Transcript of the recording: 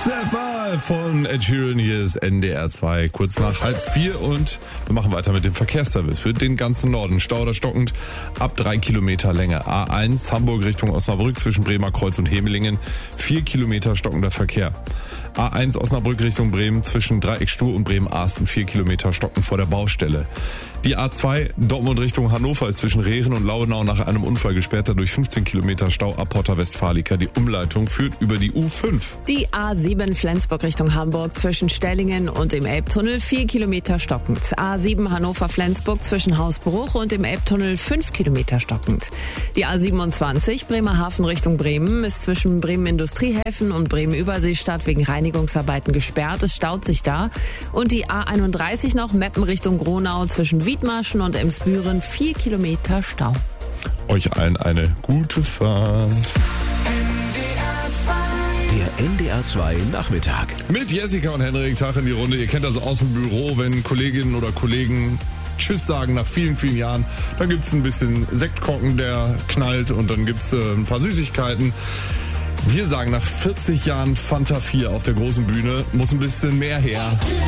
Stefan von Ed Sheeran, hier ist NDR 2, kurz nach 3:30 und wir machen weiter mit dem Verkehrsservice für den ganzen Norden. Stau oder stockend ab 3 Kilometer Länge. A1 Hamburg Richtung Osnabrück zwischen Bremer Kreuz und Hemelingen, 4 Kilometer stockender Verkehr. A1 Osnabrück Richtung Bremen zwischen Dreieckstuhl und Bremen-Asten, 4 Kilometer stocken vor der Baustelle. Die A2 Dortmund Richtung Hannover ist zwischen Rehren und Lauenau nach einem Unfall gesperrt, dadurch 15 Kilometer Stau ab Porta Westfalica. Die Umleitung führt über die U5. Die A7 Flensburg Richtung Hamburg zwischen Stellingen und dem Elbtunnel 4 Kilometer stockend. A7 Hannover-Flensburg zwischen Hausbruch und dem Elbtunnel 5 Kilometer stockend. Die A27 Bremerhaven Richtung Bremen ist zwischen Bremen Industriehäfen und Bremen Überseestadt wegen Reinigungsarbeiten gesperrt. Es staut sich da. Und die A31 noch Meppen Richtung Gronau zwischen Wiedmarschen und Emsbüren 4 Kilometer Stau. Euch allen eine gute Fahrt. Der NDR 2 Nachmittag. Mit Jessica und Henrik, Tag in die Runde. Ihr kennt das aus dem Büro, wenn Kolleginnen oder Kollegen Tschüss sagen nach vielen, vielen Jahren. Dann gibt's ein bisschen Sektkorken, der knallt, und dann gibt's ein paar Süßigkeiten. Wir sagen, nach 40 Jahren Fanta 4 auf der großen Bühne muss ein bisschen mehr her.